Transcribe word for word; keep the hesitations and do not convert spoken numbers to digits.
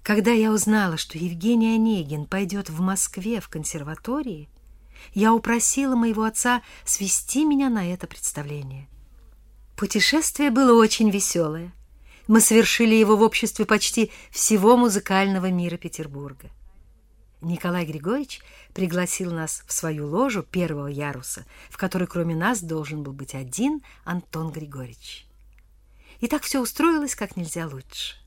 Когда я узнала, что Евгений Онегин пойдет в Москве в консерватории, я упросила моего отца свести меня на это представление. Путешествие было очень веселое. Мы совершили его в обществе почти всего музыкального мира Петербурга. Николай Григорьевич пригласил нас в свою ложу первого яруса, в которой кроме нас должен был быть один Антон Григорьевич. И так все устроилось как нельзя лучше.